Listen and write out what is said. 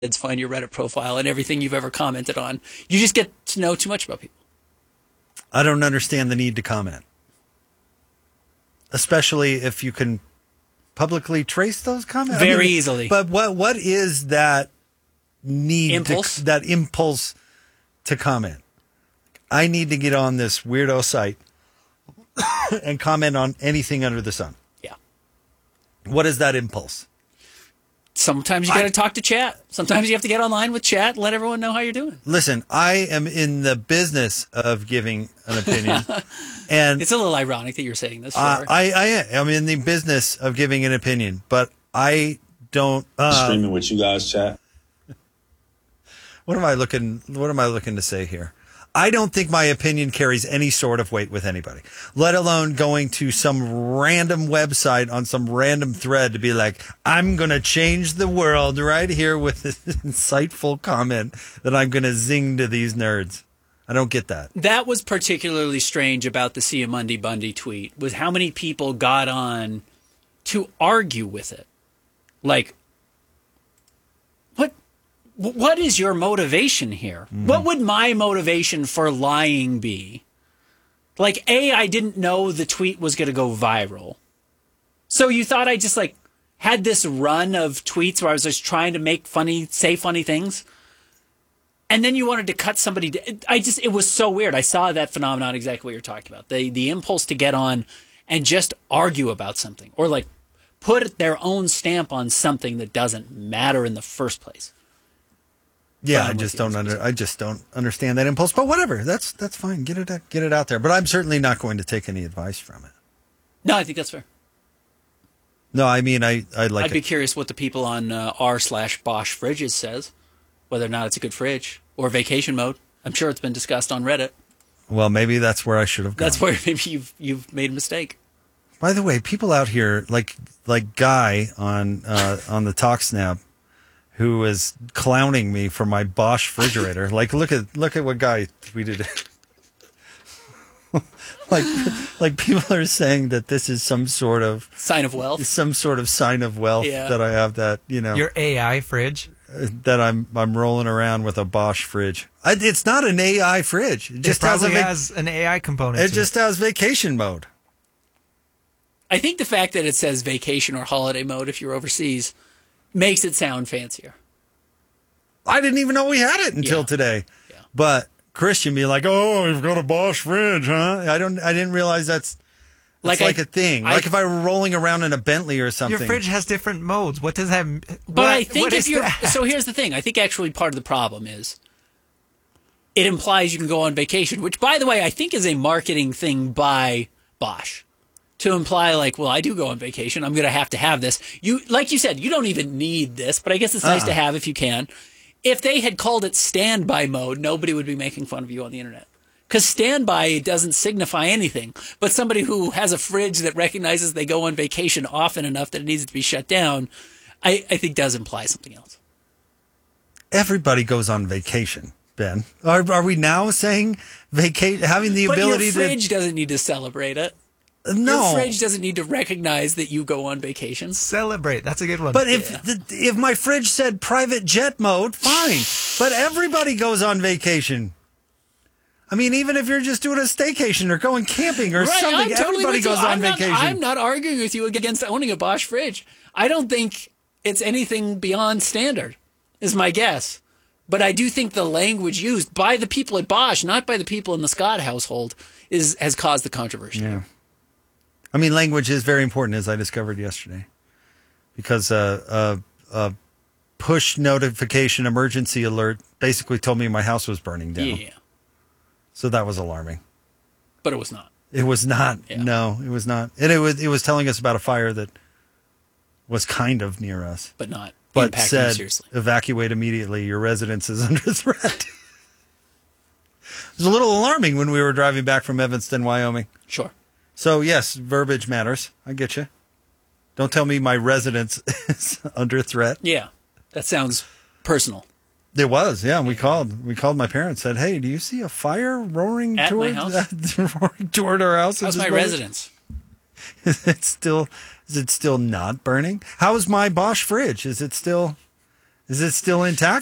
find your Reddit profile and everything you've ever commented on. You just get to know too much about people. I don't understand the need to comment, especially if you can publicly trace those comments Very easily. But what is that need? Impulse? That impulse to comment? I need to get on this weirdo site and comment on anything under the sun. Yeah. What is that impulse? Sometimes you got to talk to chat. Sometimes you have to get online with chat and let everyone know how you're doing. Listen, I am in the business of giving an opinion. And it's a little ironic that you're saying this. I am in the business of giving an opinion, but I don't streaming with you guys, chat. What am I looking to say here? I don't think my opinion carries any sort of weight with anybody, let alone going to some random website on some random thread to be like, I'm going to change the world right here with this insightful comment that I'm going to zing to these nerds. I don't get that. That was particularly strange about the Siamundi Bundy tweet, was how many people got on to argue with it. Like, what is your motivation here? Mm-hmm. What would my motivation for lying be? Like, I didn't know the tweet was going to go viral. So you thought I just had this run of tweets where I was just trying to say funny things? And then you wanted to cut somebody. It was so weird. I saw that phenomenon, exactly what you're talking about. The impulse to get on and just argue about something, or put their own stamp on something that doesn't matter in the first place. Yeah, I just don't understand that impulse. But whatever, that's fine. Get it out there. But I'm certainly not going to take any advice from it. No, I think that's fair. No, I mean I'd be curious what the people on r/Bosch Fridges says, whether or not it's a good fridge or vacation mode. I'm sure it's been discussed on Reddit. Well, maybe that's where I should have gone. That's where maybe you've made a mistake. By the way, people out here like Guy on the TalkSnap, who was clowning me for my Bosch refrigerator. Look at what Guy tweeted. like people are saying that this is some sort of sign of wealth. Some sort of sign of wealth that I have that, your AI fridge. That I'm rolling around with a Bosch fridge. It's not an AI fridge. It just has an AI component. It just has vacation mode. I think the fact that it says vacation or holiday mode if you're overseas makes it sound fancier. I didn't even know we had it until today. Yeah. But Christian be like, "Oh, you've got a Bosch fridge, huh?" I didn't realize that's like a thing. If I were rolling around in a Bentley or something. Your fridge has different modes. What does that? But I think so here's the thing. I think actually part of the problem is it implies you can go on vacation, which, by the way, I think is a marketing thing by Bosch. To imply I do go on vacation. I'm going to have this. Like you said, you don't even need this, but I guess it's nice to have if you can. If they had called it standby mode, nobody would be making fun of you on the internet. Because standby doesn't signify anything. But somebody who has a fridge that recognizes they go on vacation often enough that it needs to be shut down, I think does imply something else. Everybody goes on vacation, Ben. Are we now saying having the ability to... But your fridge doesn't need to celebrate it. No. Your fridge doesn't need to recognize that you go on vacation. Celebrate. That's a good one. But if my fridge said private jet mode, fine. But everybody goes on vacation. I mean, even if you're just doing a staycation or going camping or something, everybody goes on vacation. I'm not arguing with you against owning a Bosch fridge. I don't think it's anything beyond standard, is my guess. But I do think the language used by the people at Bosch, not by the people in the Scott household, has caused the controversy. Yeah. I mean, language is very important, as I discovered yesterday, because a push notification emergency alert basically told me my house was burning down. Yeah. So that was alarming. But it was not. It was not. Yeah. No, it was not. And it was telling us about a fire that was kind of near us. But not. But said, seriously. Evacuate immediately. Your residence is under threat. It was a little alarming when we were driving back from Evanston, Wyoming. Sure. So, yes, verbiage matters. I get you. Don't tell me my residence is under threat. Yeah, that sounds personal. It was, yeah. We called my parents, said, "Hey, do you see a fire roaring toward our house?" How's my residence? Is it still not burning? How is my Bosch fridge? Is it still Is it still intact?